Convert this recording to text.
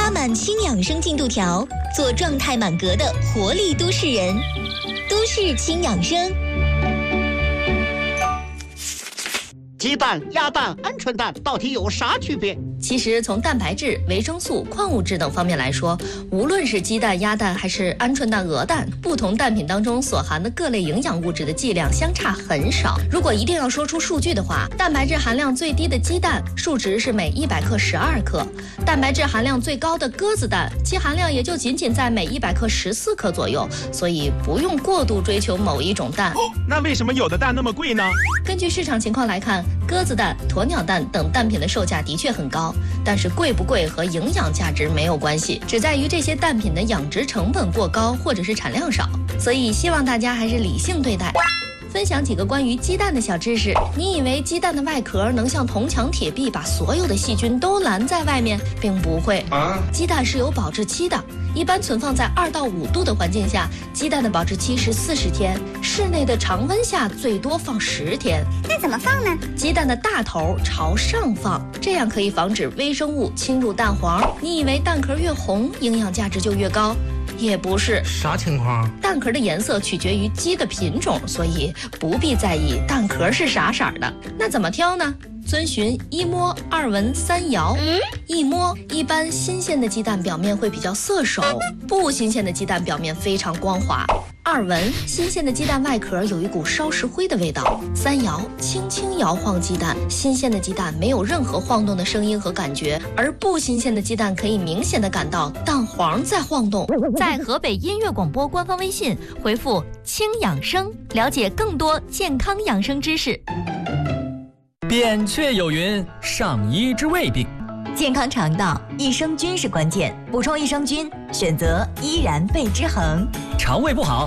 拉满轻养生进度条，做状态满格的活力都市人。都市轻养生。 鸡蛋、鸭蛋、鹌鹑蛋到底有啥区别？ 其实从蛋白质、维生素、矿物质等方面来说，无论是鸡蛋、鸭蛋还是鹌鹑蛋、鹅蛋，不同蛋品当中所含的各类营养物质的剂量相差很少。如果一定要说出数据的话，蛋白质含量最低的鸡蛋数值是每100克12克，蛋白质含量最高的鸽子蛋，其含量也就仅仅在每100克14克左右。所以不用过度追求某一种蛋。 那为什么有的蛋那么贵呢？ 根据市场情况来看，鸽子蛋、鸵鸟蛋等蛋品的售价的确很高，但是贵不贵和营养价值没有关系，只在于这些蛋品的养殖成本过高或者是产量少，所以希望大家还是理性对待。分享几个关于鸡蛋的小知识。你以为鸡蛋的外壳能像铜墙铁壁把所有的细菌都拦在外面？并不会。鸡蛋是有保质期的，一般存放在2到5度的环境下，鸡蛋的保质期是40天，室内的常温下最多放10天。 那怎么放呢？ 鸡蛋的大头朝上放，这样可以防止微生物侵入蛋黄。你以为蛋壳越红，营养价值就越高？也不是。 啥情况？ 蛋壳的颜色取决于鸡的品种，所以不必在意蛋壳是啥色的。那怎么挑呢？遵循1摸2闻3摇。1摸，一般新鲜的鸡蛋表面会比较涩手，不新鲜的鸡蛋表面非常光滑。2闻，新鲜的鸡蛋外壳有一股烧石灰的味道。3摇，轻轻摇晃鸡蛋，新鲜的鸡蛋没有任何晃动的声音和感觉，而不新鲜的鸡蛋可以明显的感到蛋黄在晃动。 在河北音乐广播官方微信回复轻养生，了解更多健康养生知识。 扁鹊有云：上医之未病。 健康肠道，益生菌是关键，补充益生菌，选择依然贝之恒。 肠胃不好